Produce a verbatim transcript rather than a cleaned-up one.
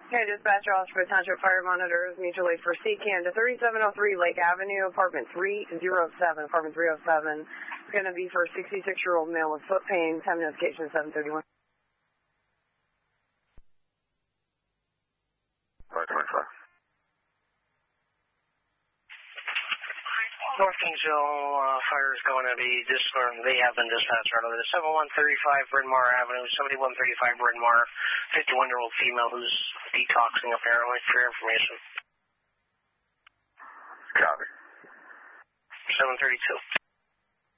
Okay, dispatch Osprey Township Fire Monitors, mutual aid for C CAN to thirty-seven oh three Lake Avenue, apartment three oh seven, apartment three oh seven. It's going to be for a sixty-six-year-old male with foot pain, time notification seven thirty-one. five twenty-five. North Kingsville uh, fire is going to be discerned. They have been dispatched right over there. seventy-one thirty-five Bryn Mawr Avenue, seventy-one thirty-five Bryn Mawr, fifty-one-year-old female who's detoxing apparently, for your information. Copy. seven thirty-two.